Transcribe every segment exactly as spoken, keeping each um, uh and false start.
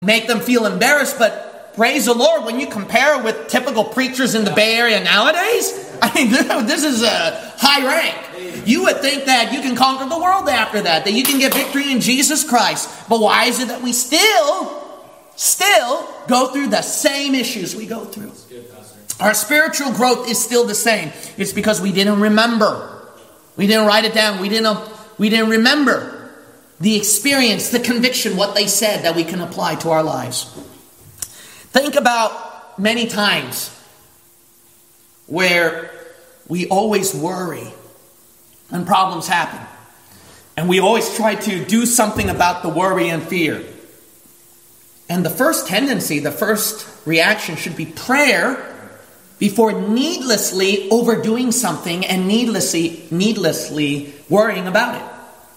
make them feel embarrassed, but praise the Lord, when you compare with typical preachers in the Bay Area nowadays, I mean, this is a high rank. You would think that you can conquer the world after that, that you can get victory in Jesus Christ. But why is it that we still, still go through the same issues we go through? Our spiritual growth is still the same. It's because we didn't remember. We didn't write it down. We didn't, we didn't remember the experience, the conviction, what they said that we can apply to our lives. Think about many times where we always worry when problems happen. And we always try to do something about the worry and fear. And the first tendency, the first reaction should be prayer before needlessly overdoing something and needlessly, needlessly worrying about it.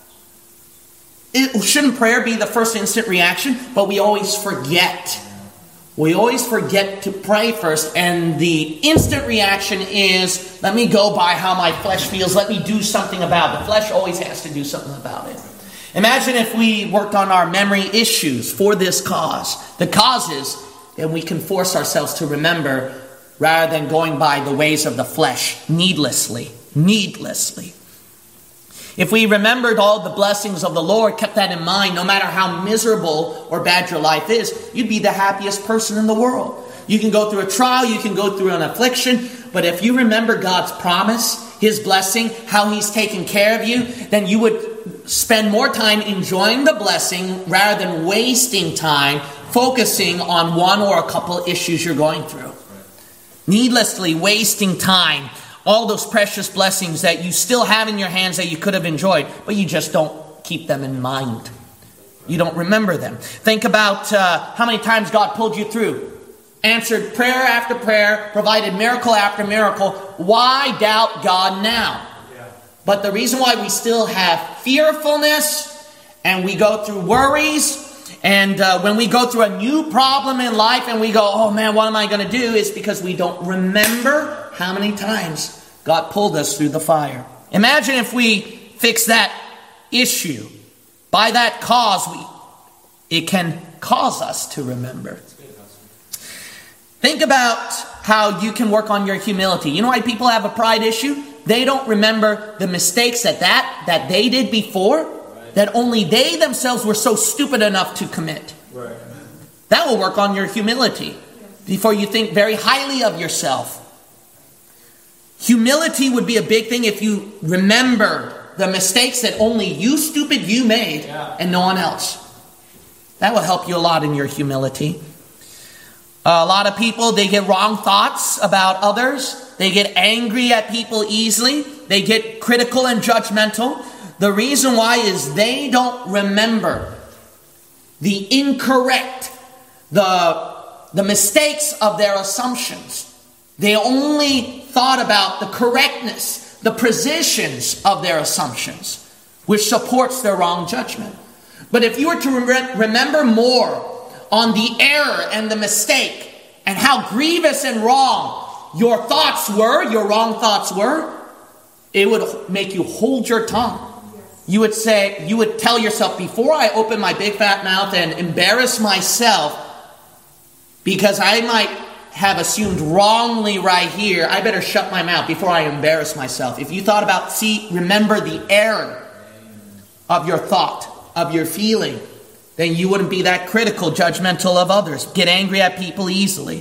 It shouldn't prayer be the first instant reaction, but we always forget. We always forget to pray first, and the instant reaction is, let me go by how my flesh feels, let me do something about it. The flesh always has to do something about it. Imagine if we worked on our memory issues for this cause. The causes, then we can force ourselves to remember rather than going by the ways of the flesh needlessly, needlessly. If we remembered all the blessings of the Lord, kept that in mind, no matter how miserable or bad your life is, you'd be the happiest person in the world. You can go through a trial, you can go through an affliction, but if you remember God's promise, His blessing, how He's taken care of you, then you would spend more time enjoying the blessing rather than wasting time focusing on one or a couple issues you're going through. Needlessly wasting time. All those precious blessings that you still have in your hands that you could have enjoyed, but you just don't keep them in mind. You don't remember them. Think about uh, how many times God pulled you through. Answered prayer after prayer, provided miracle after miracle. Why doubt God now? Yeah. But the reason why we still have fearfulness and we go through worries, and uh, when we go through a new problem in life and we go, oh man, what am I going to do? Is because we don't remember how many times God pulled us through the fire. Imagine if we fix that issue. By that cause, we, it can cause us to remember. Think about how you can work on your humility. You know why people have a pride issue? They don't remember the mistakes that that, that they did before, that only they themselves were so stupid enough to commit. Right. That will work on your humility before you think very highly of yourself. Humility would be a big thing if you remember the mistakes that only you, stupid, you made, yeah, and no one else. That will help you a lot in your humility. Uh, a lot of people, they get wrong thoughts about others. They get angry at people easily. They get critical and judgmental. The reason why is they don't remember the incorrect, the, the mistakes of their assumptions. They only thought about the correctness, the positions of their assumptions, which supports their wrong judgment. But if you were to re- remember more on the error and the mistake and how grievous and wrong your thoughts were, your wrong thoughts were, it would make you hold your tongue. You would say, you would tell yourself, before I open my big fat mouth and embarrass myself, because I might have assumed wrongly right here, I better shut my mouth before I embarrass myself. If you thought about, see, remember the error of your thought, of your feeling, then you wouldn't be that critical, judgmental of others. Get angry at people easily.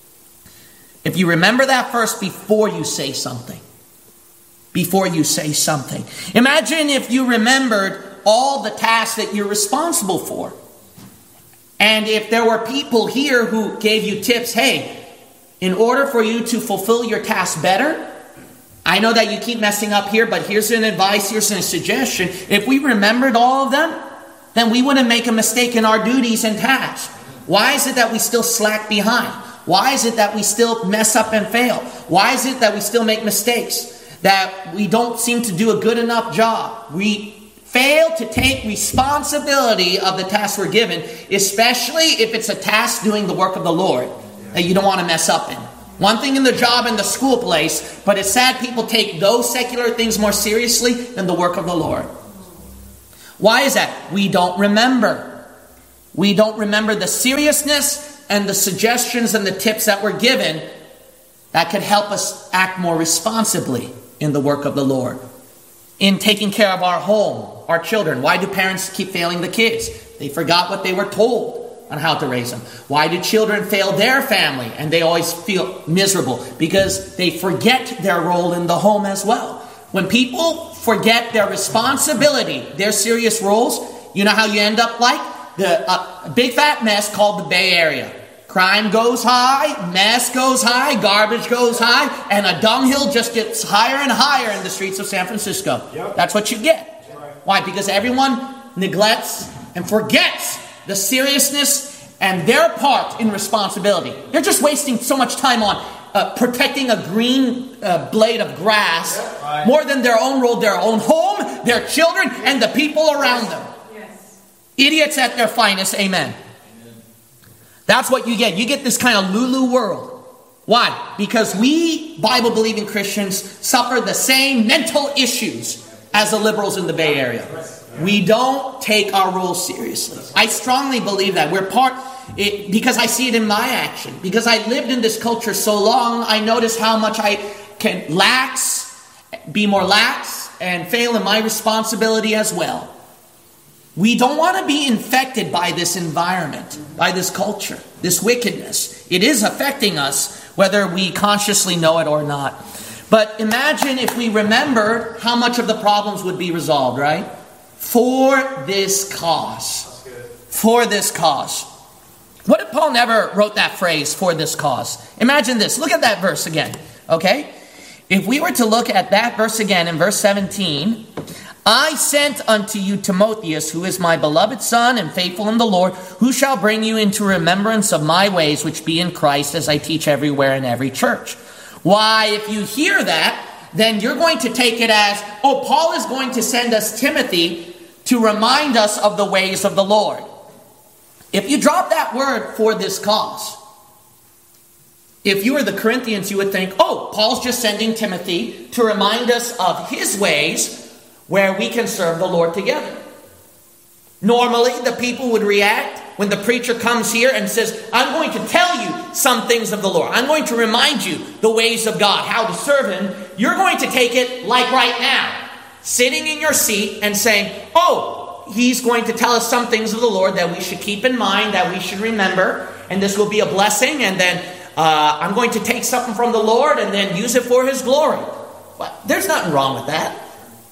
If you remember that first before you say something. Before you say something. Imagine if you remembered all the tasks that you're responsible for. And if there were people here who gave you tips, hey, in order for you to fulfill your task better, I know that you keep messing up here, but here's an advice, here's a suggestion. If we remembered all of them, then we wouldn't make a mistake in our duties and tasks. Why is it that we still slack behind? Why is it that we still mess up and fail? Why is it that we still make mistakes? That we don't seem to do a good enough job? We fail to take responsibility of the task we're given, especially if it's a task doing the work of the Lord that you don't want to mess up in. One thing in the job in the school place, but it's sad people take those secular things more seriously than the work of the Lord. Why is that? We don't remember. we don't remember the seriousness and the suggestions and the tips that were given that could help us act more responsibly in the work of the Lord. In taking care of our home, our children. Why do parents keep failing the kids? They forgot what they were told on how to raise them. Why do children fail their family and they always feel miserable? Because they forget their role in the home as well. When people forget their responsibility, their serious roles, you know how you end up like? The uh, big fat mess called the Bay Area. Crime goes high, mess goes high, garbage goes high, and a dunghill just gets higher and higher in the streets of San Francisco. Yep. That's what you get. Right. Why? Because everyone neglects and forgets the seriousness and their part in responsibility. They're just wasting so much time on uh, protecting a green uh, blade of grass yep. right. more than their own role, their own home, their children, and the people around them. Yes. Idiots at their finest. Amen. That's what you get. You get this kind of Lulu world. Why? Because we, Bible-believing Christians, suffer the same mental issues as the liberals in the Bay Area. We don't take our roles seriously. I strongly believe that. We're part, it, because I see it in my action. Because I lived in this culture so long, I notice how much I can lax, be more lax, and fail in my responsibility as well. We don't want to be infected by this environment, by this culture, this wickedness. It is affecting us, whether we consciously know it or not. But imagine if we remembered how much of the problems would be resolved, right? For this cause. For this cause. What if Paul never wrote that phrase, for this cause? Imagine this. Look at that verse again, okay? If we were to look at that verse again in verse seventeen... I sent unto you Timotheus, who is my beloved son and faithful in the Lord, who shall bring you into remembrance of my ways which be in Christ, as I teach everywhere in every church. Why, if you hear that, then you're going to take it as, oh, Paul is going to send us Timothy to remind us of the ways of the Lord. If you drop that word, for this cause, if you were the Corinthians, you would think, oh, Paul's just sending Timothy to remind us of his ways where we can serve the Lord together. Normally, the people would react when the preacher comes here and says, I'm going to tell you some things of the Lord. I'm going to remind you the ways of God, how to serve Him. You're going to take it like right now, sitting in your seat and saying, oh, He's going to tell us some things of the Lord that we should keep in mind, that we should remember, and this will be a blessing, and then uh, I'm going to take something from the Lord and then use it for His glory. Well, there's nothing wrong with that.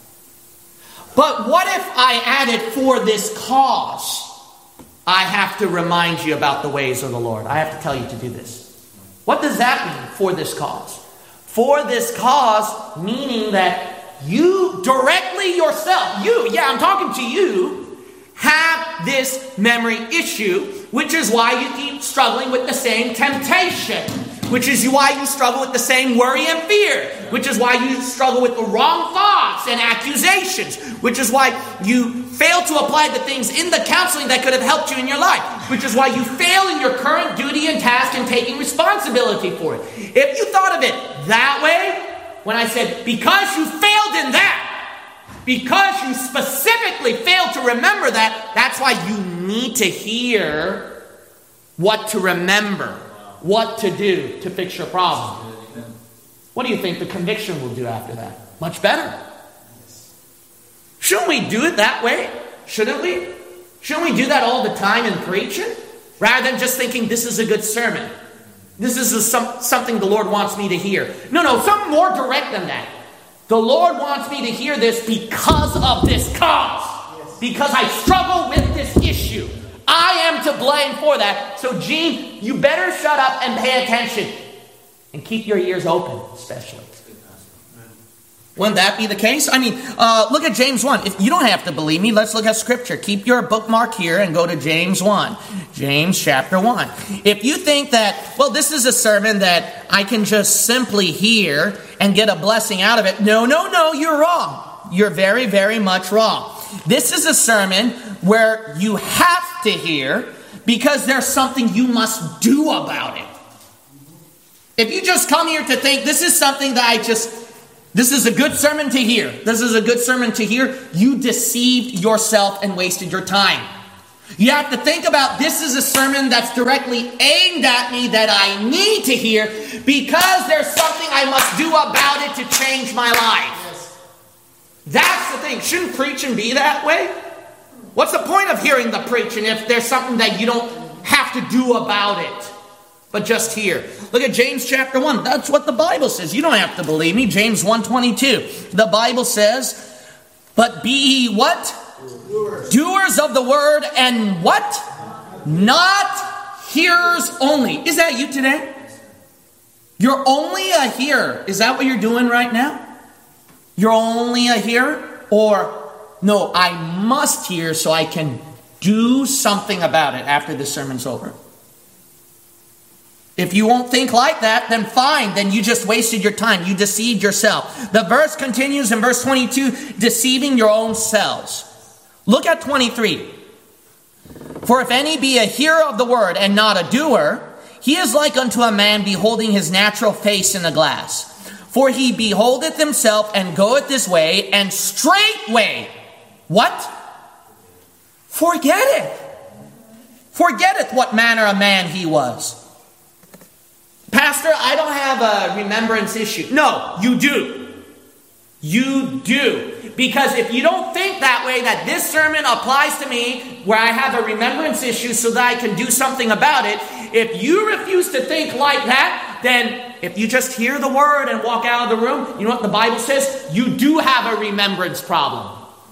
But what if I added, for this cause, I have to remind you about the ways of the Lord. I have to tell you to do this. What does that mean, for this cause? For this cause, meaning that you directly yourself, you, yeah, I'm talking to you, have this memory issue, which is why you keep struggling with the same temptation. Which is why you struggle with the same worry and fear. Which is why you struggle with the wrong thoughts and accusations. Which is why you fail to apply the things in the counseling that could have helped you in your life. Which is why you fail in your current duty and task and taking responsibility for it. If you thought of it that way, when I said, because you failed in that, because you specifically failed to remember that, that's why you need to hear what to remember. What to do to fix your problem. What do you think the conviction will do after that? Much better. Shouldn't we do it that way? Shouldn't we? Shouldn't we do that all the time in preaching? Rather than just thinking this is a good sermon. This is a, some, something the Lord wants me to hear. No, no, something more direct than that. The Lord wants me to hear this because of this cause. Because I struggle with this issue. I am to blame for that. So, Gene, you better shut up and pay attention. And keep your ears open, especially. Wouldn't that be the case? I mean, uh, look at James one. If you don't have to believe me, let's look at Scripture. Keep your bookmark here and go to James one. James chapter one. If you think that, well, this is a sermon that I can just simply hear and get a blessing out of it. No, no, no, you're wrong. You're very, very much wrong. This is a sermon where you have to hear because there's something you must do about it. If you just come here to think this is something that I just, this is a good sermon to hear. This is a good sermon to hear. You deceived yourself and wasted your time. You have to think about, this is a sermon that's directly aimed at me that I need to hear because there's something I must do about it to change my life. Yes. That's the thing. Shouldn't preaching be that way? What's the point of hearing the preaching if there's something that you don't have to do about it, but just hear? Look at James chapter one. That's what the Bible says. You don't have to believe me. James one twenty-two. The Bible says, but be ye what? Doers. Doers of the word and what? Not hearers only. Is that you today? You're only a hearer. Is that what you're doing right now? You're only a hearer? Or, no, I must hear so I can do something about it after the sermon's over. If you won't think like that, then fine. Then you just wasted your time. You deceived yourself. The verse continues in verse twenty-two, deceiving your own selves. Look at twenty-three. For if any be a hearer of the word and not a doer, he is like unto a man beholding his natural face in a glass. For he beholdeth himself and goeth this way, and straightway, what? Forgetteth. Forgetteth what manner of man he was. Pastor, I don't have a remembrance issue. No, you do. You do. Because if you don't think that way, that this sermon applies to me, where I have a remembrance issue so that I can do something about it, if you refuse to think like that, then if you just hear the word and walk out of the room, you know what the Bible says? You do have a remembrance problem.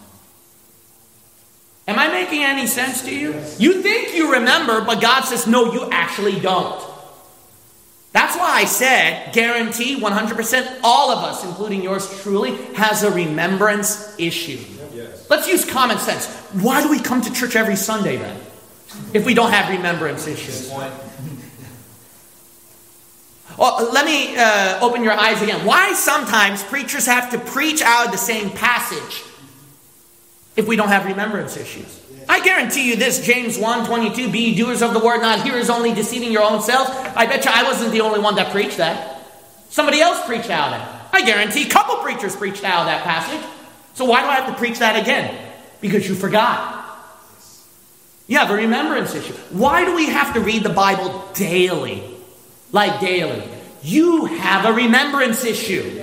Am I making any sense to you? You think you remember, but God says, no, you actually don't. That's why I said, guarantee one hundred percent all of us, including yours truly, has a remembrance issue. Yes. Let's use common sense. Why do we come to church every Sunday then, if we don't have remembrance issues? Well, let me uh, open your eyes again. Why sometimes preachers have to preach out of the same passage if we don't have remembrance issues? I guarantee you this, James one twenty-two, be ye doers of the word, not hearers only, deceiving your own selves. I bet you I wasn't the only one that preached that. Somebody else preached out of it. I guarantee a couple preachers preached out of that passage. So why do I have to preach that again? Because you forgot. You have a remembrance issue. Why do we have to read the Bible daily? Like daily. You have a remembrance issue.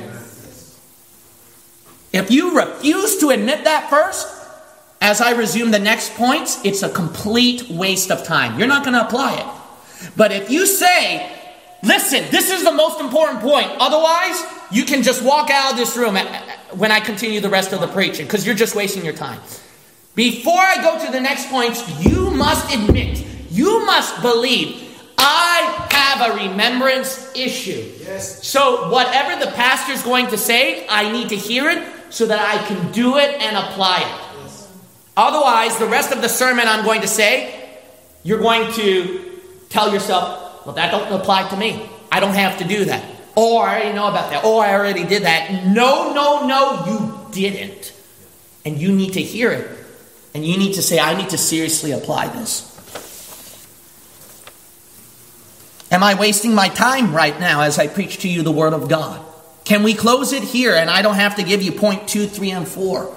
If you refuse to admit that first, as I resume the next points, it's a complete waste of time. You're not going to apply it. But if you say, listen, this is the most important point. Otherwise, you can just walk out of this room when I continue the rest of the preaching, because you're just wasting your time. Before I go to the next points, you must admit, you must believe, I have a remembrance issue. Yes. So whatever the pastor's going to say, I need to hear it so that I can do it and apply it. Otherwise, the rest of the sermon I'm going to say, you're going to tell yourself, well, that don't apply to me. I don't have to do that. Oh, I already know about that. Oh, I already did that. No, no, no, you didn't. And you need to hear it. And you need to say, I need to seriously apply this. Am I wasting my time right now as I preach to you the Word of God? Can we close it here and I don't have to give you point two, three, and four?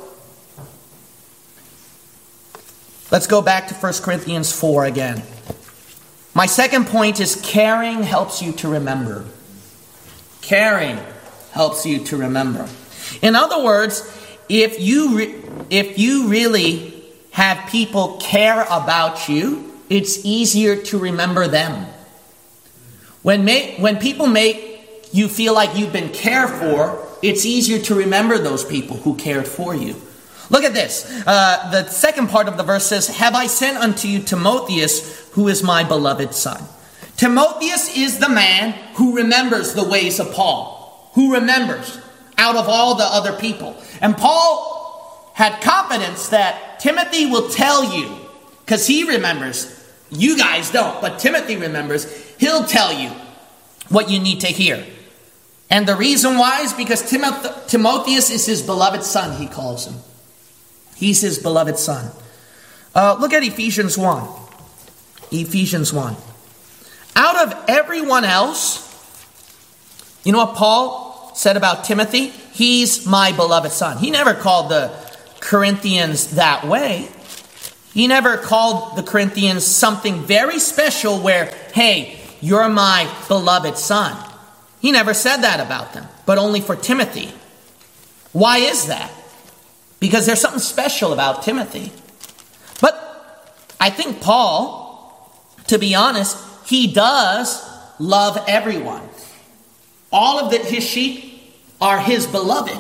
Let's go back to First Corinthians four again. My second point is caring helps you to remember. Caring helps you to remember. In other words, if you re- if you really have people care about you, it's easier to remember them. When ma- when people make you feel like you've been cared for, it's easier to remember those people who cared for you. Look at this. Uh, the second part of the verse says, have I sent unto you Timotheus, who is my beloved son. Timotheus is the man who remembers the ways of Paul. Who remembers out of all the other people. And Paul had confidence that Timothy will tell you, because he remembers. You guys don't, but Timothy remembers. He'll tell you what you need to hear. And the reason why is because Timoth- Timotheus is his beloved son, he calls him. He's his beloved son. Uh, look at Ephesians one. Ephesians one. Out of everyone else, you know what Paul said about Timothy? He's my beloved son. He never called the Corinthians that way. He never called the Corinthians something very special where, hey, you're my beloved son. He never said that about them, but only for Timothy. Why is that? Because there's something special about Timothy. But I think Paul, to be honest, he does love everyone. All of the, his sheep are his beloved.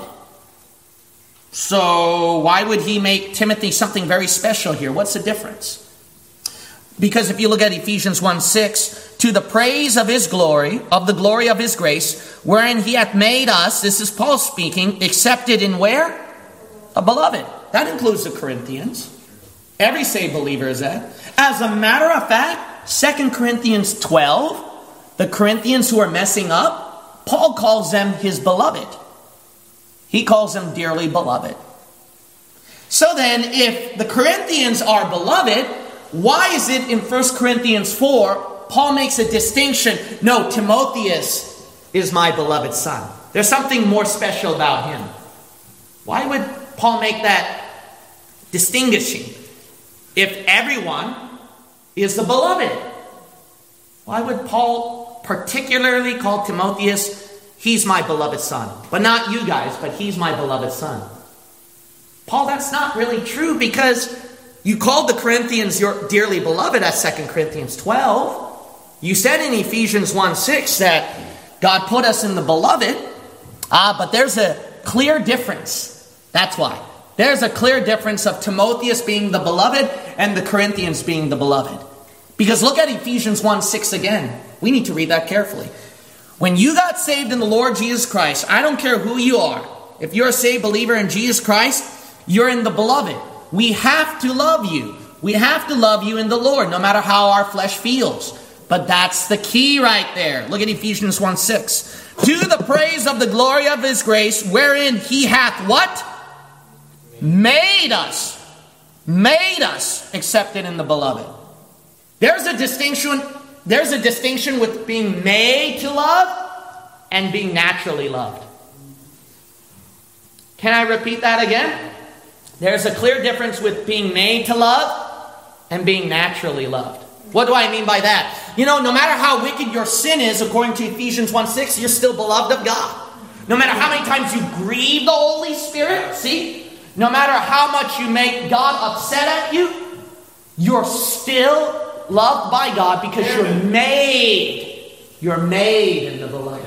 So why would he make Timothy something very special here? What's the difference? Because if you look at Ephesians one six, to the praise of his glory, of the glory of his grace, wherein he hath made us, this is Paul speaking, accepted in where? A beloved. That includes the Corinthians. Every saved believer is that. As a matter of fact, Second Corinthians twelve, the Corinthians who are messing up, Paul calls them his beloved. He calls them dearly beloved. So then, if the Corinthians are beloved, why is it in First Corinthians four, Paul makes a distinction? No, Timotheus is my beloved son. There's something more special about him. Why would Paul make that distinguishing if everyone is the beloved? Why would Paul particularly call Timotheus, he's my beloved son? But not you guys, but he's my beloved son. Paul, that's not really true, because you called the Corinthians your dearly beloved at Second Corinthians twelve. You said in Ephesians one six that God put us in the beloved. Ah, but there's a clear difference. That's why. There's a clear difference of Timotheus being the beloved and the Corinthians being the beloved. Because look at Ephesians one six again. We need to read that carefully. When you got saved in the Lord Jesus Christ, I don't care who you are. If you're a saved believer in Jesus Christ, you're in the beloved. We have to love you. We have to love you in the Lord, no matter how our flesh feels. But that's the key right there. Look at Ephesians one six. To the praise of the glory of his grace, wherein he hath what? Made us. Made us accepted in the beloved. There's a distinction. There's a distinction with being made to love and being naturally loved. Can I repeat that again? There's a clear difference with being made to love and being naturally loved. What do I mean by that? You know, no matter how wicked your sin is, according to Ephesians one six, you're still beloved of God. No matter how many times you grieve the Holy Spirit, see? No matter how much you make God upset at you, you're still loved by God because you're made. You're made in the beloved.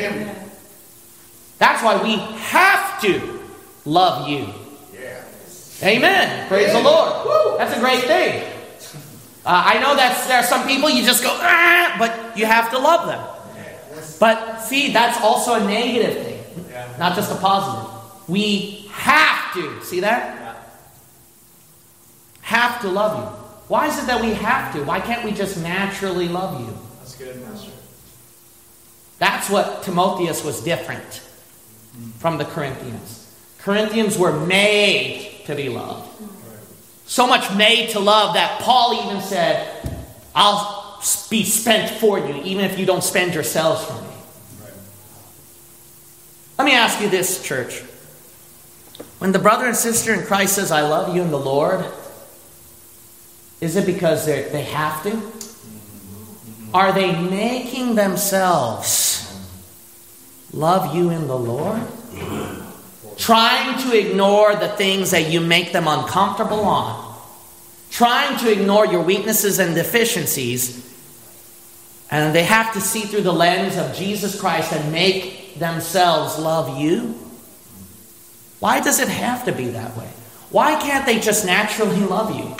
That's why we have to love you. Amen. Praise the Lord. That's a great thing. Uh, I know that there are some people you just go, ah, but you have to love them. But see, that's also a negative thing, not just a positive. We have to. See that? Have to love you. Why is it that we have to? Why can't we just naturally love you? That's good, Master. That's what Timotheus was different from the Corinthians. Corinthians were made to be loved. So much made to love that Paul even said, I'll be spent for you, even if you don't spend yourselves for me. Right. Let me ask you this, church. When the brother and sister in Christ says, I love you in the Lord, is it because they have to? Are they making themselves love you in the Lord? Trying to ignore the things that you make them uncomfortable on. Trying to ignore your weaknesses and deficiencies. And they have to see through the lens of Jesus Christ and make themselves love you. Why does it have to be that way? Why can't they just naturally love you?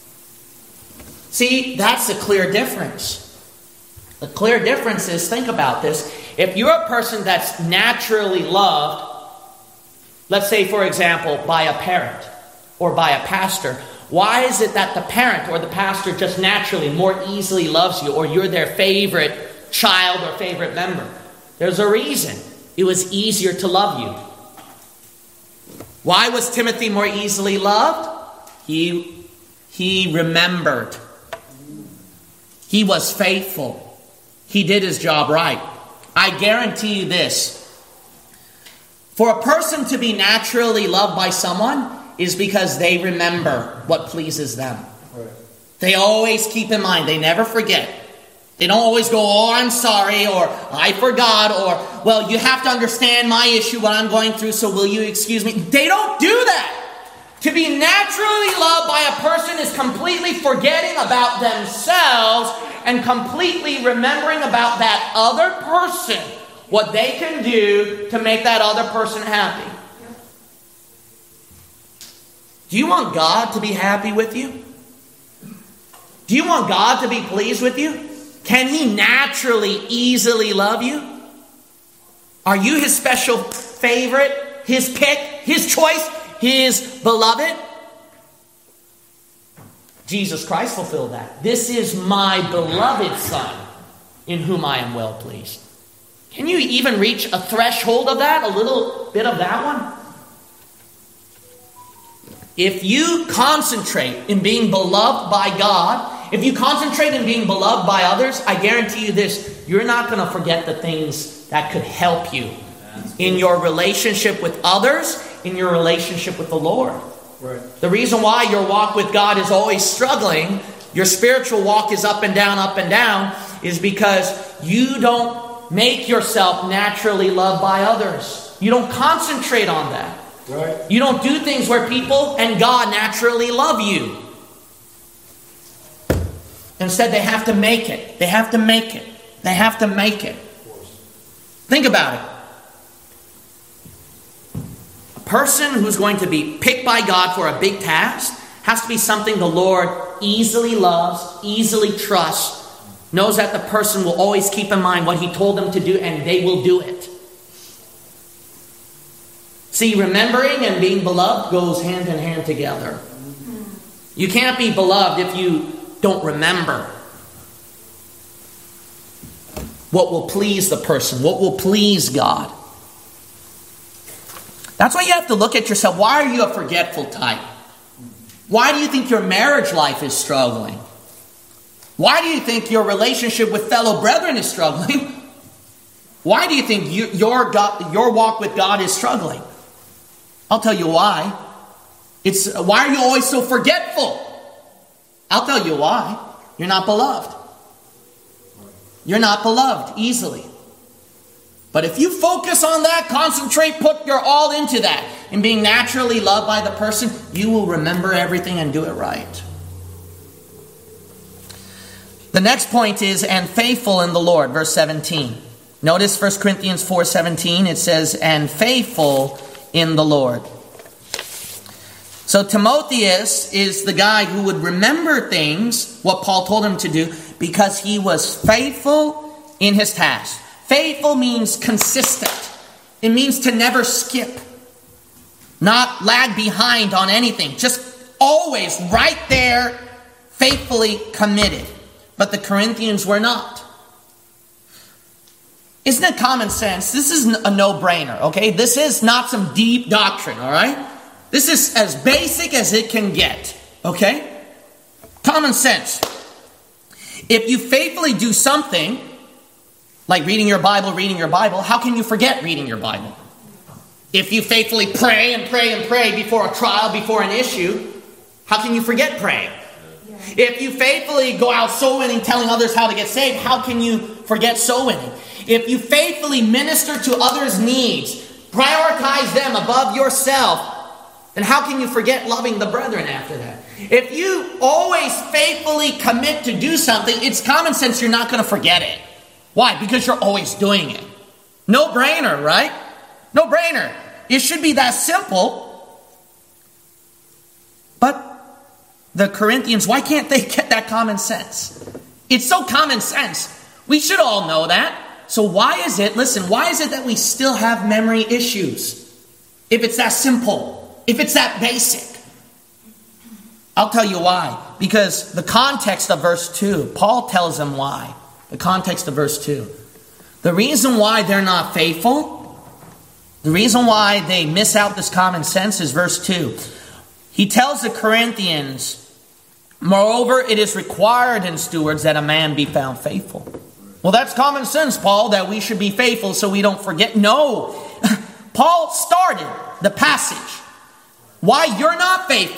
See, that's a clear difference. The clear difference is, think about this. If you're a person that's naturally loved, let's say, for example, by a parent or by a pastor, why is it that the parent or the pastor just naturally more easily loves you, or you're their favorite child or favorite member? There's a reason. It was easier to love you. Why was Timothy more easily loved? He, he remembered. He was faithful. He did his job right. I guarantee you this. For a person to be naturally loved by someone is because they remember what pleases them. They always keep in mind. They never forget. They don't always go, oh, I'm sorry, or I forgot, or, well, you have to understand my issue, what I'm going through, so will you excuse me? They don't do that. To be naturally loved by a person is completely forgetting about themselves and completely remembering about that other person, what they can do to make that other person happy. Do you want God to be happy with you? Do you want God to be pleased with you? Can He naturally, easily love you? Are you His special favorite, His pick, His choice, His beloved? Jesus Christ fulfilled that. This is my beloved Son, in whom I am well pleased. Can you even reach a threshold of that? A little bit of that one? If you concentrate in being beloved by God, if you concentrate in being beloved by others, I guarantee you this, you're not going to forget the things that could help you in your relationship with others, in your relationship with the Lord. Right. The reason why your walk with God is always struggling, your spiritual walk is up and down, up and down, is because you don't make yourself naturally loved by others. You don't concentrate on that. Right. You don't do things where people and God naturally love you. Instead, they have to make it. They have to make it. They have to make it. Think about it. A person who's going to be picked by God for a big task has to be something the Lord easily loves, easily trusts, knows that the person will always keep in mind what He told them to do, and they will do it. See, remembering and being beloved goes hand in hand together. You can't be beloved if you don't remember what will please the person, what will please God. That's why you have to look at yourself. Why are you a forgetful type? Why do you think your marriage life is struggling? Why do you think your relationship with fellow brethren is struggling? Why do you think you, your, God, your walk with God is struggling? I'll tell you why. It's why are you always so forgetful? I'll tell you why. You're not beloved. You're not beloved easily. But if you focus on that, concentrate, put your all into that, and being naturally loved by the person, you will remember everything and do it right. The next point is, and faithful in the Lord, verse seventeen. Notice First Corinthians four seventeen, it says, and faithful in the Lord. So Timotheus is the guy who would remember things, what Paul told him to do, because he was faithful in his task. Faithful means consistent. It means to never skip. Not lag behind on anything. Just always right there, faithfully committed. But the Corinthians were not. Isn't it common sense? This is a no-brainer, okay? This is not some deep doctrine, all right? This is as basic as it can get, okay? Common sense. If you faithfully do something, like reading your Bible, reading your Bible, how can you forget reading your Bible? If you faithfully pray and pray and pray before a trial, before an issue, how can you forget praying? Yeah. If you faithfully go out soul winning, telling others how to get saved, how can you forget soul winning? If you faithfully minister to others' needs, prioritize them above yourself, then how can you forget loving the brethren after that? If you always faithfully commit to do something, it's common sense you're not going to forget it. Why? Because you're always doing it. No brainer, right? No brainer. It should be that simple. But the Corinthians, why can't they get that common sense? It's so common sense. We should all know that. So why is it, listen, why is it that we still have memory issues? If it's that simple, if it's that basic. I'll tell you why. Because the context of verse two, Paul tells them why. The context of verse two. The reason why they're not faithful, the reason why they miss out this common sense is verse two. He tells the Corinthians, moreover, it is required in stewards that a man be found faithful. Well, that's common sense, Paul, that we should be faithful so we don't forget. No. Paul started the passage. Why you're not faithful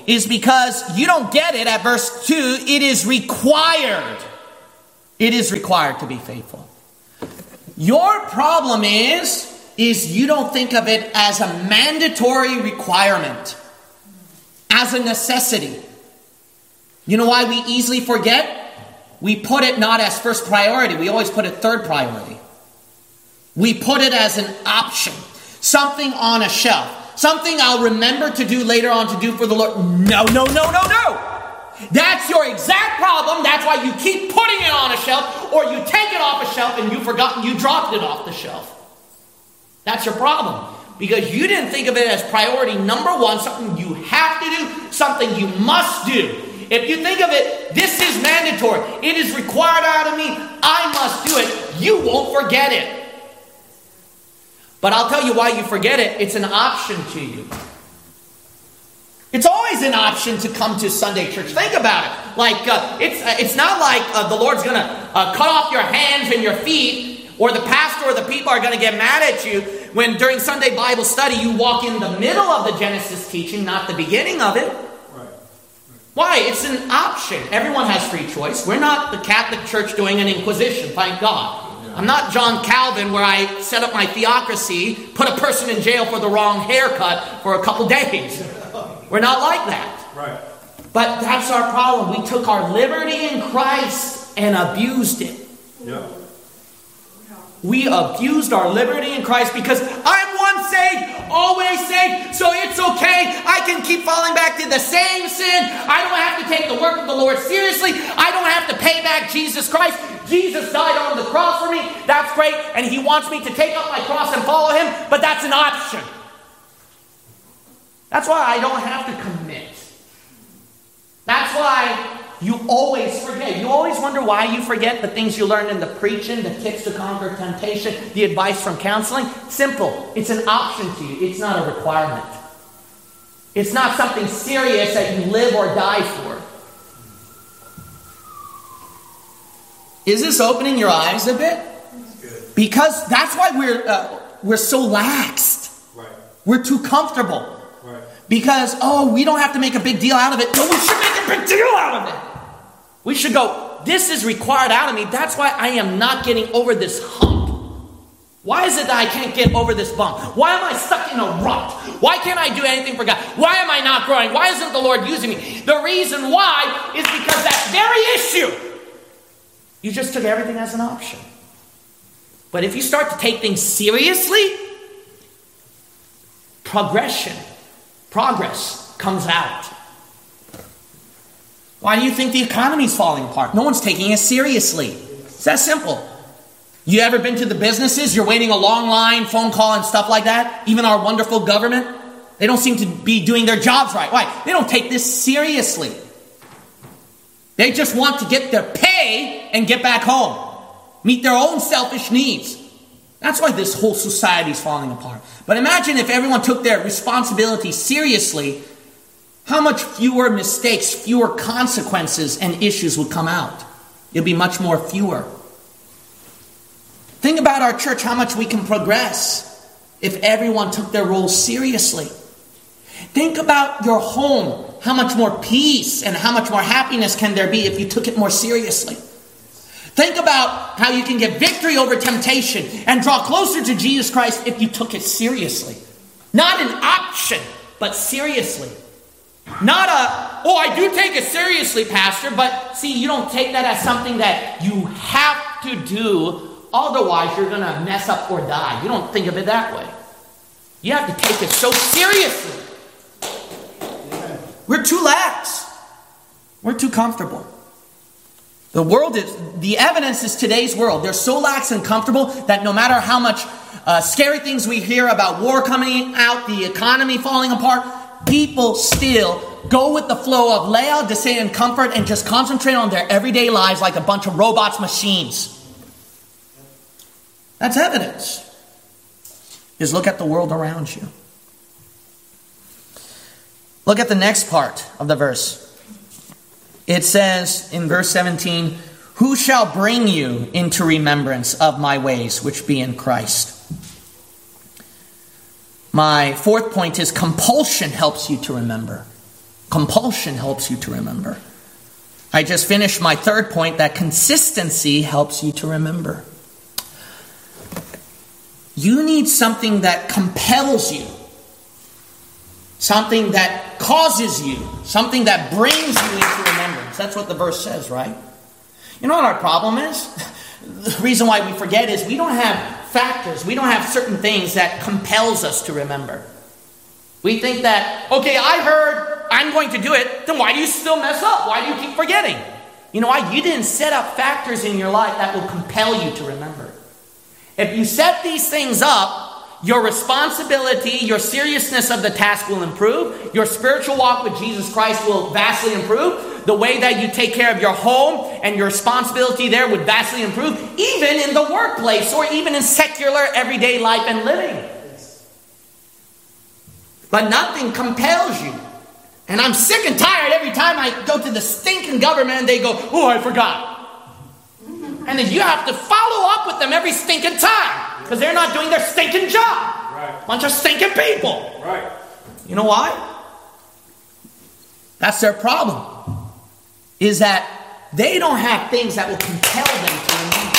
is because you don't get it at verse two. It is required. It is required to be faithful. Your problem is, is you don't think of it as a mandatory requirement, as a necessity. You know why we easily forget? We put it not as first priority. We always put it third priority. We put it as an option. Something on a shelf. Something I'll remember to do later on to do for the Lord. No, no, no, no, no. That's your exact problem. That's why you keep putting it on a shelf, or you take it off a shelf and you've forgotten you dropped it off the shelf. That's your problem. Because you didn't think of it as priority number one, something you have to do, something you must do. If you think of it, this is mandatory. It is required out of me. I must do it. You won't forget it. But I'll tell you why you forget it. It's an option to you. It's always an option to come to Sunday church. Think about it. Like, uh, it's uh, it's not like uh, the Lord's going to uh, cut off your hands and your feet, or the pastor or the people are going to get mad at you when during Sunday Bible study you walk in the middle of the Genesis teaching, not the beginning of it. Right. Why? It's an option. Everyone has free choice. We're not the Catholic Church doing an inquisition, thank God. I'm not John Calvin, where I set up my theocracy, put a person in jail for the wrong haircut for a couple days. We're not like that. Right. But that's our problem. We took our liberty in Christ and abused it. Yeah. We abused our liberty in Christ because I'm once saved, always saved, so it's okay. I can keep falling back to the same sin. I don't have to take the work of the Lord seriously. I don't have to pay back Jesus Christ. Jesus died on the cross for me. That's great. And he wants me to take up my cross and follow him. But that's an option. That's why I don't have to commit. That's why you always forget. You always wonder why you forget the things you learned in the preaching, the tips to conquer temptation, the advice from counseling. Simple. It's an option to you. It's not a requirement. It's not something serious that you live or die for. Is this opening your eyes a bit? Because that's why we're uh, we're so laxed. Right. We're too comfortable. Right. Because, oh, we don't have to make a big deal out of it. No, we should make a big deal out of it. We should go, this is required out of me. That's why I am not getting over this hump. Why is it that I can't get over this bump? Why am I stuck in a rut? Why can't I do anything for God? Why am I not growing? Why isn't the Lord using me? The reason why is because that very issue. You just took everything as an option. But if you start to take things seriously, progression, progress comes out. Why do you think the economy's falling apart? No one's taking it seriously. It's that simple. You ever been to the businesses? You're waiting a long line, phone call and stuff like that. Even our wonderful government, they don't seem to be doing their jobs right. Why? They don't take this seriously. They just want to get their pay and get back home. Meet their own selfish needs. That's why this whole society is falling apart. But imagine if everyone took their responsibility seriously, how much fewer mistakes, fewer consequences and issues would come out. It'd be much more fewer. Think about our church, how much we can progress if everyone took their role seriously. Think about your home. How much more peace and how much more happiness can there be if you took it more seriously? Think about how you can get victory over temptation and draw closer to Jesus Christ if you took it seriously. Not an option, but seriously. Not a, oh, I do take it seriously, Pastor, but see, you don't take that as something that you have to do. Otherwise, you're going to mess up or die. You don't think of it that way. You have to take it so seriously. We're too lax. We're too comfortable. The world is, the evidence is today's world. They're so lax and comfortable that no matter how much uh, scary things we hear about war coming out, the economy falling apart, people still go with the flow of Laodicean comfort and just concentrate on their everyday lives like a bunch of robots, machines. That's evidence. Just look at the world around you. Look at the next part of the verse. It says in verse seventeen, who shall bring you into remembrance of my ways, which be in Christ? My fourth point is compulsion helps you to remember. Compulsion helps you to remember. I just finished my third point, that consistency helps you to remember. You need something that compels you. Something that causes you. Something that brings you into remembrance. That's what the verse says, right? You know what our problem is? The reason why we forget is we don't have factors. We don't have certain things that compels us to remember. We think that, okay, I heard I'm going to do it, then why do you still mess up? Why do you keep forgetting? You know why? You didn't set up factors in your life that will compel you to remember. If you set these things up, your responsibility, your seriousness of the task will improve. Your spiritual walk with Jesus Christ will vastly improve. The way that you take care of your home and your responsibility there would vastly improve, even in the workplace or even in secular everyday life and living. But nothing compels you. And I'm sick and tired every time I go to the stinking government and they go, oh, I forgot. And then you have to follow up with them every stinking time because they're not doing their stinking job. Right. Bunch of stinking people. Right. You know why? That's their problem. Is that they don't have things that will compel them to remember.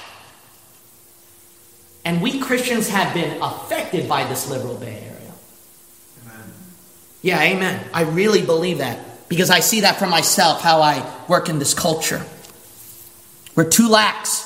And we Christians have been affected by this liberal Bay Area. Amen. Yeah, amen. I really believe that. Because I see that for myself, how I work in this culture. We're too lax.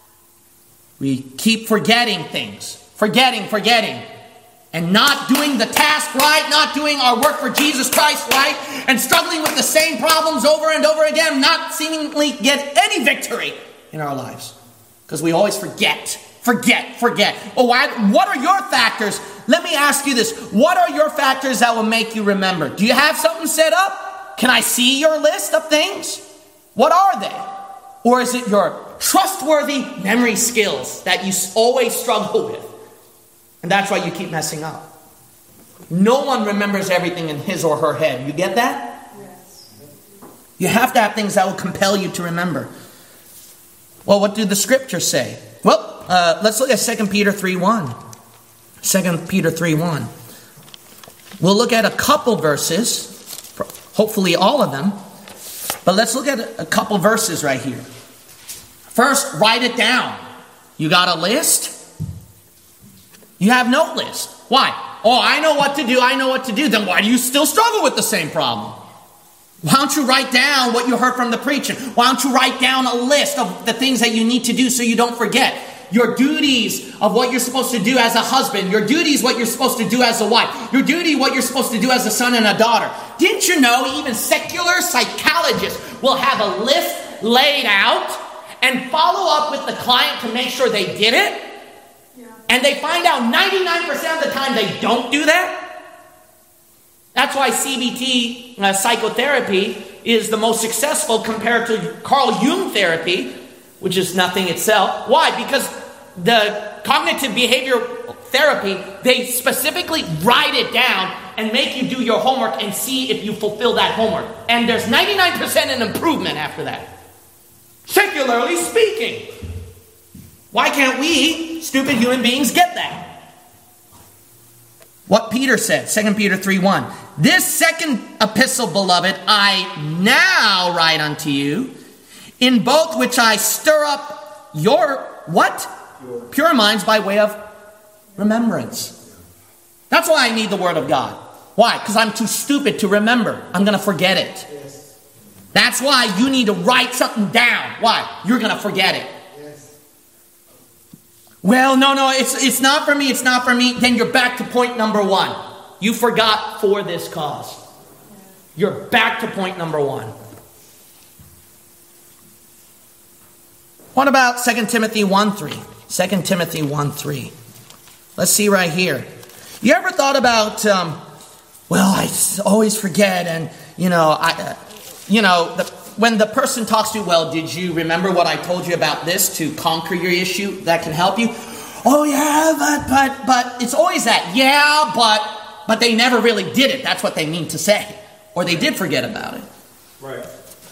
We keep forgetting things. Forgetting, forgetting. And not doing the task right. Not doing our work for Jesus Christ right. And struggling with the same problems over and over again. Not seemingly get any victory in our lives. Because we always forget. Forget, forget. Oh, why, what are your factors? Let me ask you this. What are your factors that will make you remember? Do you have something set up? Can I see your list of things? What are they? Or is it your trustworthy memory skills that you always struggle with? And that's why you keep messing up. No one remembers everything in his or her head. You get that? Yes. You have to have things that will compel you to remember. Well, what do the scriptures say? Well, uh, let's look at Second Peter three one. Second Peter three one. We'll look at a couple verses. Hopefully all of them. But let's look at a couple verses right here. First, write it down. You got a list? You have no list. Why? Oh, I know what to do. I know what to do. Then why do you still struggle with the same problem? Why don't you write down what you heard from the preacher? Why don't you write down a list of the things that you need to do so you don't forget? Your duties of what you're supposed to do as a husband. Your duties what you're supposed to do as a wife. Your duty what you're supposed to do as a son and a daughter. Didn't you know even secular psychologists will have a list laid out and follow up with the client to make sure they did it? Yeah. And they find out ninety-nine percent of the time they don't do that. That's why C B T uh, psychotherapy is the most successful compared to Carl Jung therapy, which is nothing itself. Why? Because the cognitive behavioral therapy, they specifically write it down and make you do your homework and see if you fulfill that homework. And there's ninety-nine percent an improvement after that. Secularly speaking. Why can't we, stupid human beings, get that? What Peter said, Second Peter three one. This second epistle, beloved, I now write unto you, in both which I stir up your, what? Pure, Pure minds by way of remembrance. That's why I need the Word of God. Why? Because I'm too stupid to remember. I'm going to forget it. Yes. That's why you need to write something down. Why? You're going to forget it. Yes. Well, no, no, it's, it's not for me. It's not for me. Then you're back to point number one. You forgot for this cause. You're back to point number one. What about Second Timothy one three? Second Timothy one three. Let's see right here. You ever thought about, um, well, I always forget, and, you know, I, uh, you know, the, when the person talks to you, well, did you remember what I told you about this to conquer your issue that can help you? Oh, yeah, but, but, but, it's always that, yeah, but, but they never really did it. That's what they mean to say. Or they did forget about it. Right.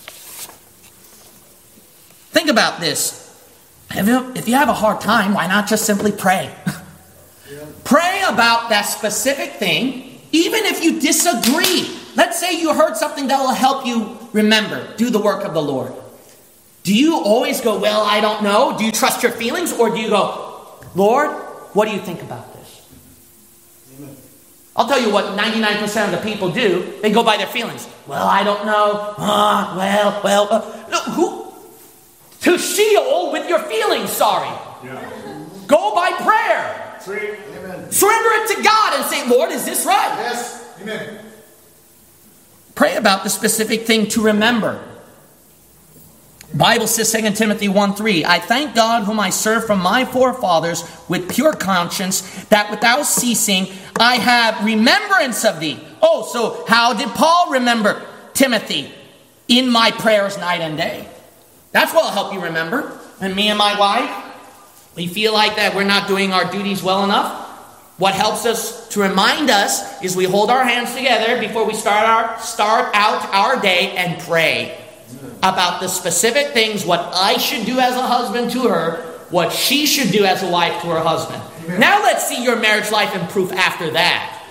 Think about this. If you have a hard time, why not just simply pray? Yeah. Pray about that specific thing, even if you disagree. let's say you heard something that will help you remember, do the work of the Lord. Do you always go, well, I don't know? Do you trust your feelings? Or do you go, Lord, what do you think about this? Amen. I'll tell you what ninety-nine percent of the people do. They go by their feelings. Well, I don't know. Uh, well, well. Uh, no, who? To Sheol with your feelings, sorry. Yeah. Go by prayer. Sweet. Amen. Surrender it to God and say, Lord, is this right? Yes. Amen. Pray about the specific thing to remember. Bible says, Second Timothy one three, I thank God whom I serve from my forefathers with pure conscience, that without ceasing I have remembrance of thee. Oh, so how did Paul remember Timothy? In my prayers night and day. That's what will help you remember. And me and my wife, we feel like that we're not doing our duties well enough. What helps us to remind us is we hold our hands together before we start our start out our day and pray about the specific things, what I should do as a husband to her, what she should do as a wife to her husband. Amen. Now let's see your marriage life improve after that.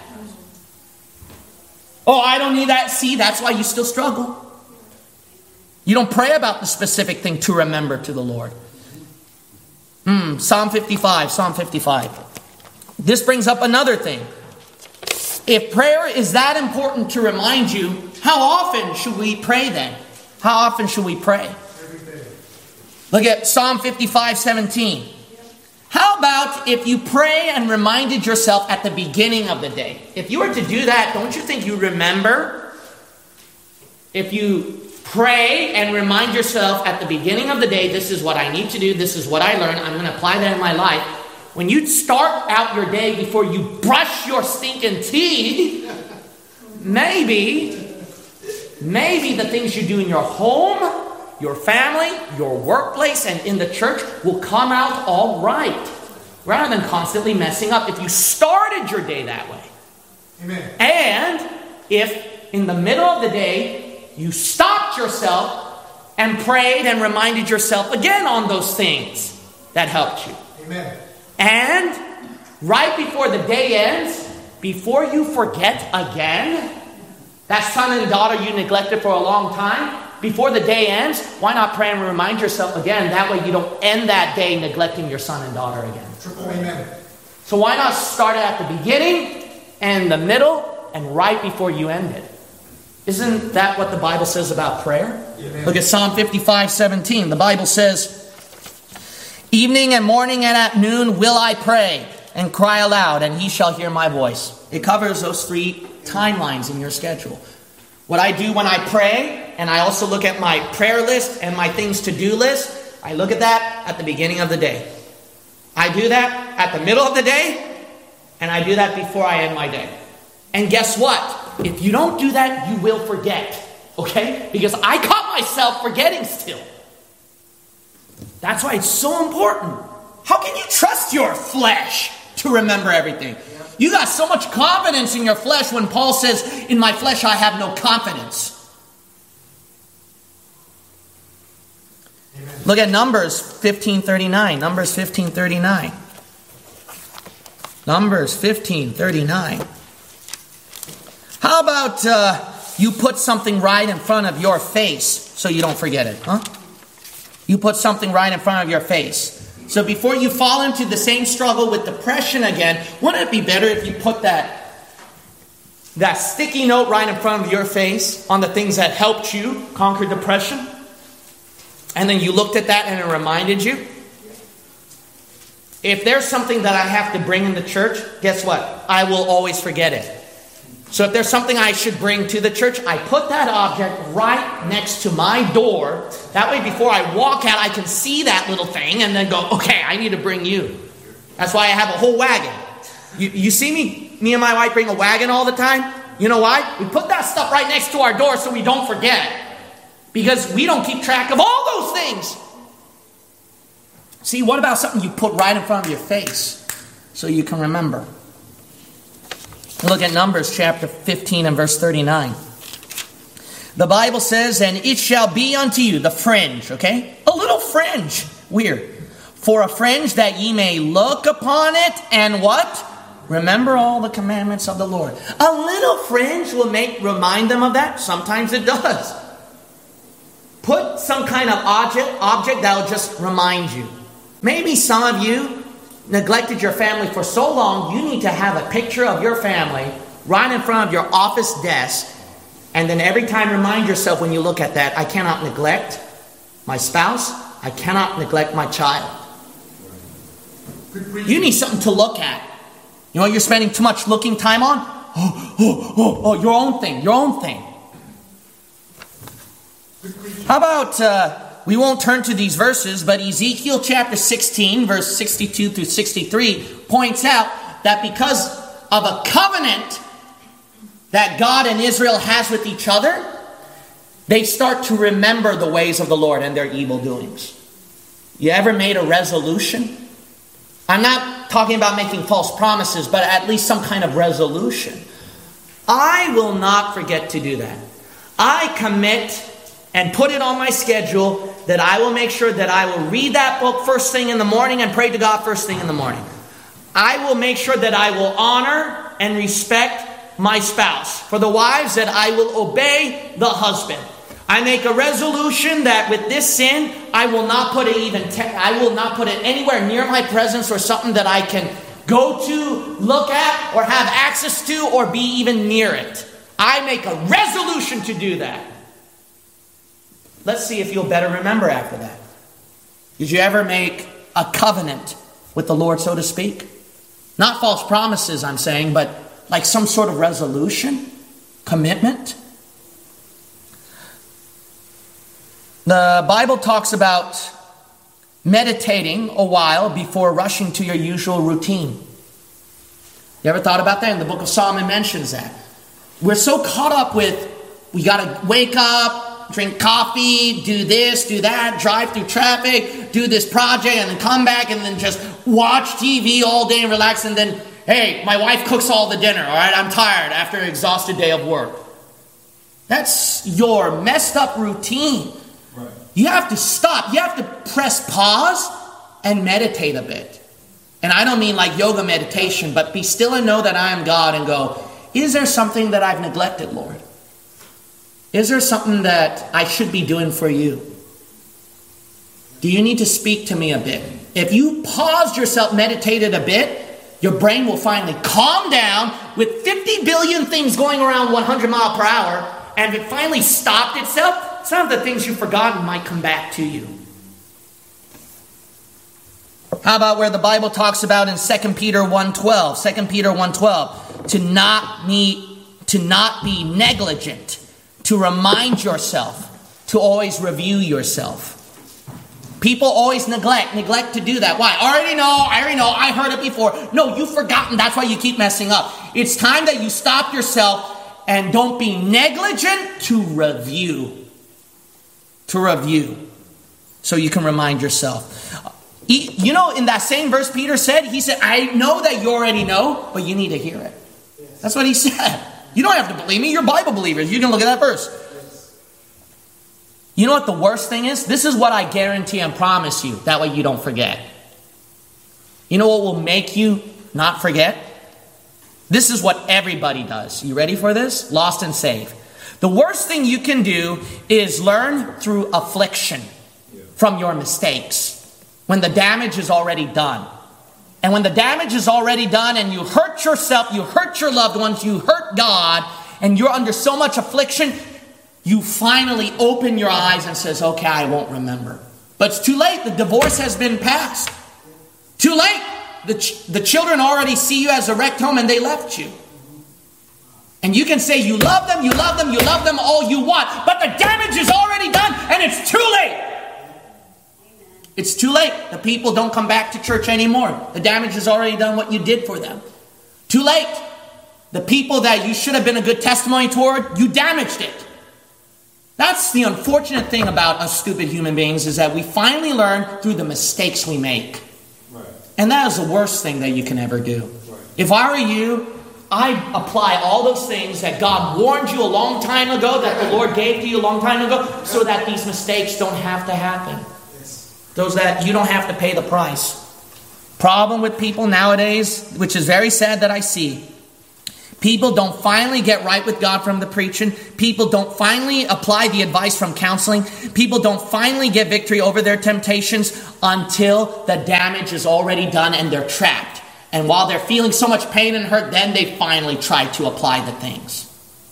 Oh, I don't need that. See, that's why you still struggle. You don't pray about the specific thing to remember to the Lord. Mm, Psalm fifty-five, Psalm fifty-five. This brings up another thing. If prayer is that important to remind you, how often should we pray then? How often should we pray? Look at Psalm fifty-five seventeen. How about if you pray and reminded yourself at the beginning of the day? If you were to do that, don't you think you remember? If you pray and remind yourself at the beginning of the day, this is what I need to do, this is what I learned, I'm going to apply that in my life. When you start out your day before you brush your stinking teeth, maybe... Maybe the things you do in your home, your family, your workplace, and in the church will come out all right. Rather than constantly messing up if you started your day that way. Amen. And if in the middle of the day you stopped yourself and prayed and reminded yourself again on those things that helped you. Amen. And right before the day ends, before you forget again, that son and daughter you neglected for a long time, before the day ends, why not pray and remind yourself again? That way you don't end that day neglecting your son and daughter again. Triple amen. So why not start it at the beginning and the middle and right before you end it? Isn't that what the Bible says about prayer? Amen. Look at Psalm fifty-five seventeen. The Bible says, evening and morning and at noon will I pray and cry aloud, and he shall hear my voice. It covers those three timelines in your schedule. What I do when I pray, and I also look at my prayer list and my things to do list, I look at that at the beginning of the day. I do that at the middle of the day, and I do that before I end my day. And guess what? If you don't do that, you will forget. Okay? Because I caught myself forgetting still. That's why it's so important. How can you trust your flesh to remember everything? You got so much confidence in your flesh when Paul says, in my flesh I have no confidence. Amen. Look at Numbers fifteen thirty-nine. Numbers fifteen thirty-nine. Numbers fifteen thirty-nine. How about uh, you put something right in front of your face so you don't forget it, huh? You put something right in front of your face. So before you fall into the same struggle with depression again, wouldn't it be better if you put that, that sticky note right in front of your face on the things that helped you conquer depression? And then you looked at that and it reminded you? If there's something that I have to bring in the church, guess what? I will always forget it. So if there's something I should bring to the church, I put that object right next to my door. That way before I walk out, I can see that little thing and then go, okay, I need to bring you. That's why I have a whole wagon. You, you see me, me and my wife bring a wagon all the time? You know why? We put that stuff right next to our door so we don't forget. Because we don't keep track of all those things. See, what about something you put right in front of your face so you can remember? Look at Numbers chapter fifteen and verse thirty-nine. The Bible says, and it shall be unto you, the fringe, okay? A little fringe. Weird. For a fringe that ye may look upon it and what? remember all the commandments of the Lord. A little fringe will make remind them of that. Sometimes it does. Put some kind of object, object that will just remind you. Maybe some of you neglected your family for so long, you need to have a picture of your family right in front of your office desk. And then every time remind yourself when you look at that, I cannot neglect my spouse. I cannot neglect my child. You need something to look at. You know what you're spending too much looking time on? Oh, oh, oh, oh, your own thing, your own thing. How about, uh, we won't turn to these verses, but Ezekiel chapter sixteen, verse sixty-two through sixty-three points out that because of a covenant that God and Israel has with each other, they start to remember the ways of the Lord and their evil doings. You ever made a resolution? I'm not talking about making false promises, but at least some kind of resolution. I will not forget to do that. I commit and put it on my schedule that I will make sure that I will read that book first thing in the morning and pray to God first thing in the morning. I will make sure that I will honor and respect my spouse. For the wives, that I will obey the husband. I make a resolution that with this sin, I will not put it even te- I will not put it anywhere near my presence or something that I can go to, look at, or have access to, or be even near it. I make a resolution to do that. Let's see if you'll better remember after that. Did you ever make a covenant with the Lord, so to speak? Not false promises, I'm saying, but like some sort of resolution, commitment. The Bible talks about meditating a while before rushing to your usual routine. You ever thought about that? And the book of Solomon mentions that. We're so caught up with, we got to wake up, drink coffee, do this, do that, drive through traffic, do this project, and then come back and then just watch T V all day and relax. And then, hey, my wife cooks all the dinner, all right? I'm tired after an exhausted day of work. That's your messed up routine. Right. You have to stop. You have to press pause and meditate a bit. And I don't mean like yoga meditation, but be still and know that I am God and go, is there something that I've neglected, Lord? Is there something that I should be doing for you? Do you need to speak to me a bit? If you paused yourself, meditated a bit, your brain will finally calm down with fifty billion things going around one hundred miles per hour, and if it finally stopped itself, some of the things you've forgotten might come back to you. How about where the Bible talks about in Second Peter one twelve, Second Peter one twelve, to not be, to not be negligent, to remind yourself, to always review yourself. People always neglect, neglect to do that. Why? I already know, I already know, I heard it before. No, you've forgotten, that's why you keep messing up. It's time that you stop yourself and don't be negligent to review. To review. So you can remind yourself. You know, in that same verse Peter said, he said, I know that you already know, but you need to hear it. That's what he said. You don't have to believe me. You're Bible believers. You can look at that verse. You know what the worst thing is? This is what I guarantee and promise you. That way you don't forget. You know what will make you not forget? This is what everybody does. You ready for this? Lost and saved. The worst thing you can do is learn through affliction from your mistakes. When the damage is already done. And when the damage is already done and you hurt yourself, you hurt your loved ones, you hurt God, and you're under so much affliction, you finally open your eyes and says, okay, I won't remember. But it's too late. The divorce has been passed. Too late. The, ch- the children already see you as a wrecked home and they left you. And you can say you love them, you love them, you love them all you want. But the damage is already done and it's too late. It's too late. The people don't come back to church anymore. The damage has already done what you did for them. Too late. The people that you should have been a good testimony toward, you damaged it. That's the unfortunate thing about us stupid human beings, is that we finally learn through the mistakes we make. Right. And that is the worst thing that you can ever do. Right. If I were you, I'd apply all those things that God warned you a long time ago, that the Lord gave to you a long time ago, so that these mistakes don't have to happen. Those that you don't have to pay the price. Problem with people nowadays, which is very sad that I see, people don't finally get right with God from the preaching. People don't finally apply the advice from counseling. People don't finally get victory over their temptations until the damage is already done and they're trapped. And while they're feeling so much pain and hurt, then they finally try to apply the things.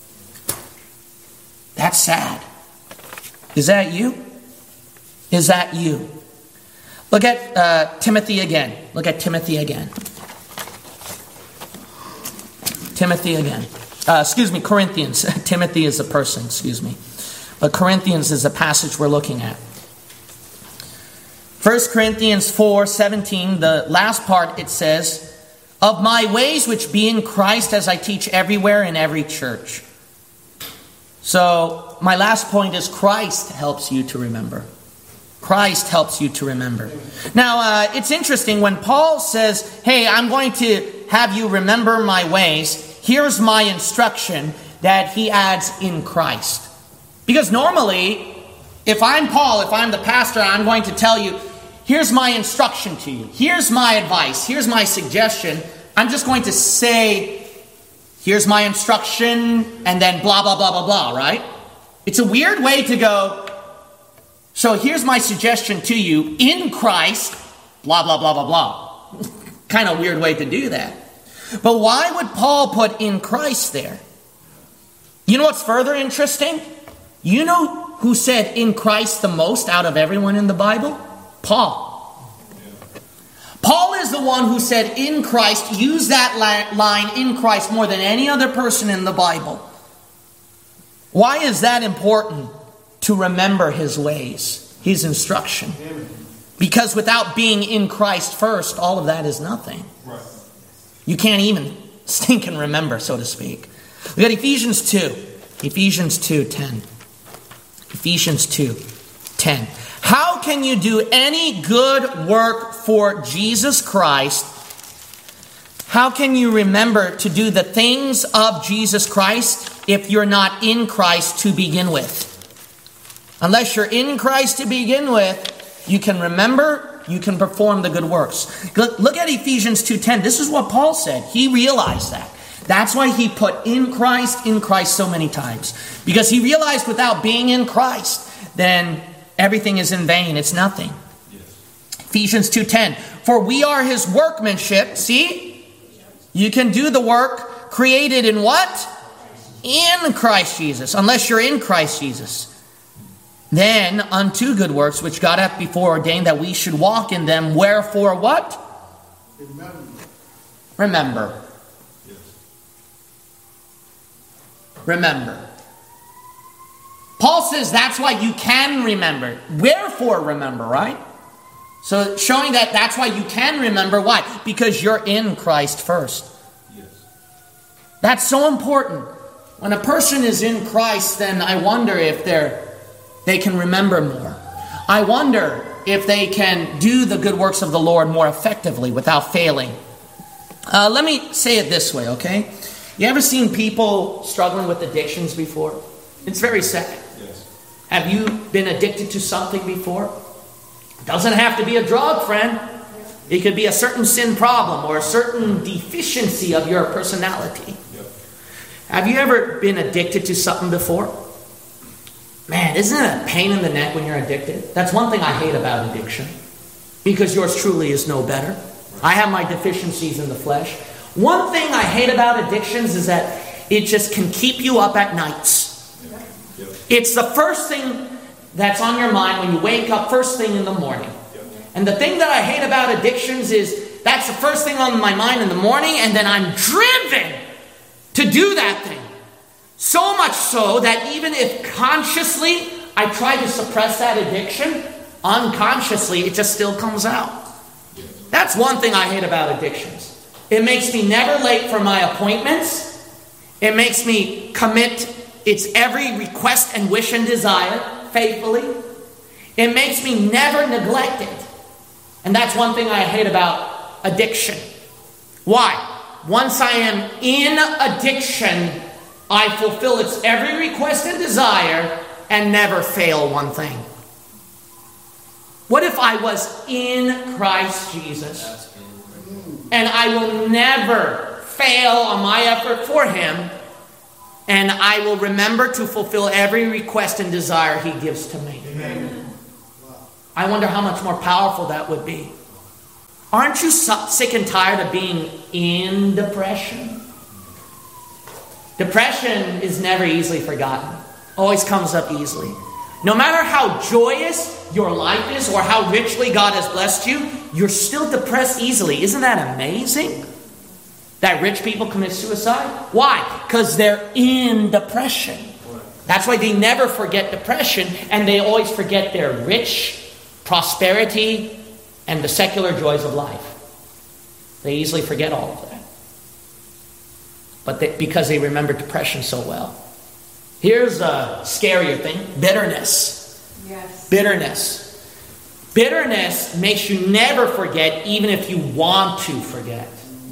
That's sad. Is that you? Is that you? Look at uh, Timothy again. Look at Timothy again. Timothy again. Uh, excuse me, Corinthians. Timothy is a person, excuse me. But Corinthians is a passage we're looking at. First Corinthians four seventeen, the last part, it says, "Of my ways which be in Christ, as I teach everywhere in every church." So, my last point is Christ helps you to remember. Christ helps you to remember. Now, uh, it's interesting when Paul says, hey, I'm going to have you remember my ways. Here's my instruction that he adds in Christ. Because normally, if I'm Paul, if I'm the pastor, I'm going to tell you, here's my instruction to you. Here's my advice. Here's my suggestion. I'm just going to say, here's my instruction, and then blah, blah, blah, blah, blah, right? It's a weird way to go, so here's my suggestion to you in Christ, blah, blah, blah, blah, blah. Kind of weird way to do that. But why would Paul put in Christ there? You know what's further interesting? You know who said in Christ the most out of everyone in the Bible? Paul. Paul is the one who said in Christ, use that line in Christ more than any other person in the Bible. Why is that important? To remember his ways, his instruction. Because without being in Christ first, all of that is nothing. Right. You can't even think and remember, so to speak. We got Ephesians two. Ephesians two ten. Ephesians two ten. How can you do any good work for Jesus Christ? How can you remember to do the things of Jesus Christ if you're not in Christ to begin with? Unless you're in Christ to begin with, you can remember, you can perform the good works. Look at Ephesians two ten. This is what Paul said. He realized that. That's why he put in Christ, in Christ so many times. Because he realized without being in Christ, then everything is in vain. It's nothing. Yes. Ephesians two ten. For we are his workmanship. See? You can do the work created in what? In Christ Jesus. Unless you're in Christ Jesus. Then unto good works, which God hath before ordained that we should walk in them. Wherefore what? Remember. Remember. Yes. Remember. Paul says that's why you can remember. Wherefore remember, right? So showing that that's why you can remember. Why? Because you're in Christ first. Yes. That's so important. When a person is in Christ, then I wonder if they're They can remember more. I wonder if they can do the good works of the Lord more effectively without failing. Uh, let me say it this way, okay? You ever seen people struggling with addictions before? It's very sad. Yes. Have you been addicted to something before? It doesn't have to be a drug, friend. It could be a certain sin problem or a certain deficiency of your personality. Yep. Have you ever been addicted to something before? Man, isn't it a pain in the neck when you're addicted? That's one thing I hate about addiction. Because yours truly is no better. I have my deficiencies in the flesh. One thing I hate about addictions is that it just can keep you up at nights. It's the first thing that's on your mind when you wake up first thing in the morning. And the thing that I hate about addictions is that's the first thing on my mind in the morning, and then I'm driven to do that thing. So much so that even if consciously I try to suppress that addiction, unconsciously it just still comes out. That's one thing I hate about addictions. It makes me never late for my appointments. It makes me commit its every request and wish and desire faithfully. It makes me never neglect it. And that's one thing I hate about addiction. Why? Once I am in addiction, I fulfill its every request and desire and never fail one thing. What if I was in Christ Jesus? And I will never fail on my effort for him. And I will remember to fulfill every request and desire he gives to me. Amen. I wonder how much more powerful that would be. Aren't you sick and tired of being in depression? Depression is never easily forgotten. Always comes up easily. No matter how joyous your life is or how richly God has blessed you, you're still depressed easily. Isn't that amazing? That rich people commit suicide? Why? Because they're in depression. That's why they never forget depression, and they always forget their rich prosperity and the secular joys of life. They easily forget all of that. But they, because they remember depression so well. Here's a scarier thing. Bitterness. Yes. Bitterness. Bitterness makes you never forget, even if you want to forget.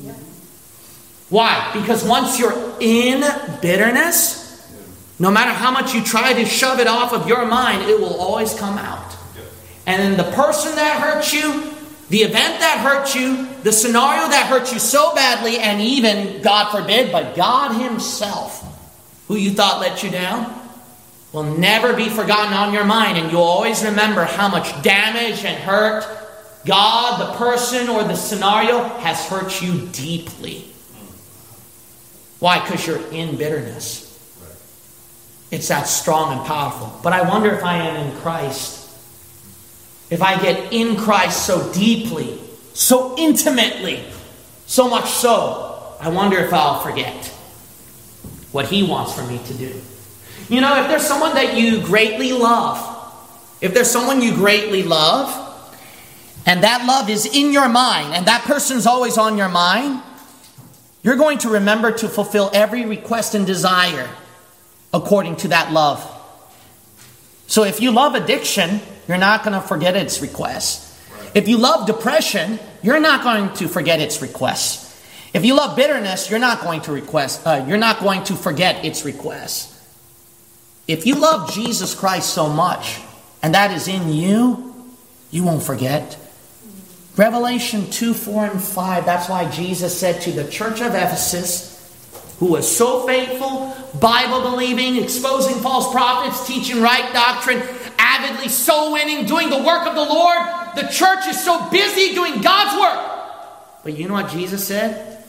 Why? Because once you're in bitterness, no matter how much you try to shove it off of your mind, it will always come out. And then the person that hurt you, the event that hurt you, the scenario that hurt you so badly, and even, God forbid, but God himself, who you thought let you down, will never be forgotten on your mind. And you'll always remember how much damage and hurt God, the person, or the scenario has hurt you deeply. Why? Because you're in bitterness. It's that strong and powerful. But I wonder if I am in Christ. If I get in Christ so deeply, so intimately, so much so, I wonder if I'll forget what he wants for me to do. You know, if there's someone that you greatly love, if there's someone you greatly love, and that love is in your mind, and that person's always on your mind, you're going to remember to fulfill every request and desire according to that love. So if you love addiction, you're not going to forget its requests. If you love depression, you're not going to forget its requests. If you love bitterness, you're not going to request. Uh, you're not going to forget its requests. If you love Jesus Christ so much, and that is in you, you won't forget. Revelation two, four, and five, that's why Jesus said to the church of Ephesus, who was so faithful, Bible-believing, exposing false prophets, teaching right doctrine, avidly soul winning, doing the work of the Lord. The church is so busy doing God's work. But you know what Jesus said?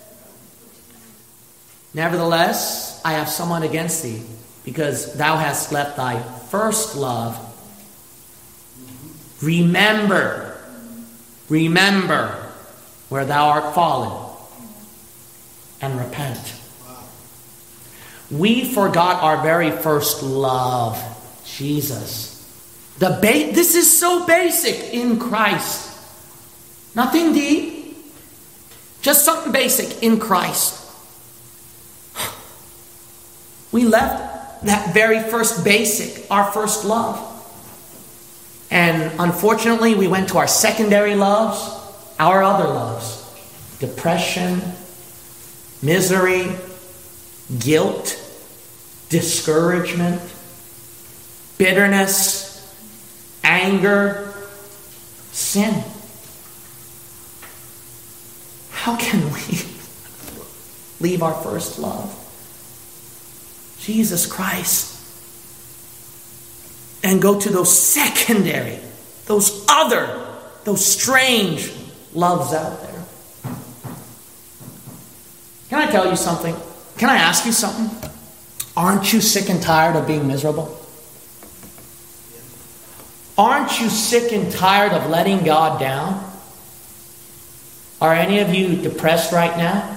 Nevertheless, I have somewhat against thee, because thou hast left thy first love. Remember, remember where thou art fallen, and repent. We forgot our very first love, Jesus. The ba- this is so basic in Christ. Nothing deep. Just something basic in Christ. We left that very first basic, our first love. And unfortunately, we went to our secondary loves, our other loves. Depression, misery, guilt, discouragement, bitterness, anger, sin. How can we leave our first love? Jesus Christ. And go to those secondary, those other, those strange loves out there. Can I tell you something? Can I ask you something? Aren't you sick and tired of being miserable? Aren't you sick and tired of letting God down? Are any of you depressed right now?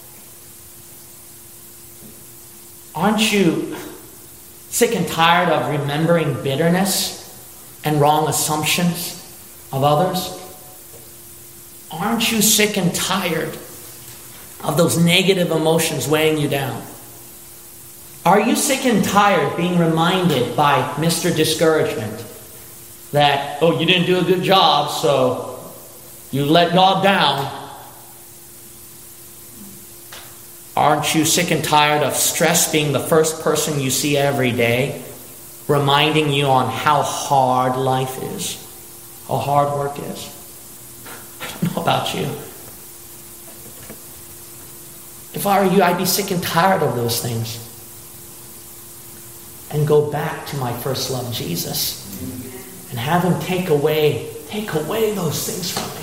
Aren't you sick and tired of remembering bitterness and wrong assumptions of others? Aren't you sick and tired of those negative emotions weighing you down? Are you sick and tired being reminded by Mister Discouragement that, oh, you didn't do a good job, so you let God down? Aren't you sick and tired of stress being the first person you see every day, reminding you on how hard life is, how hard work is? I don't know about you, If I were you, I'd be sick and tired of those things. And go back to my first love, Jesus. And have him take away, take away those things from me.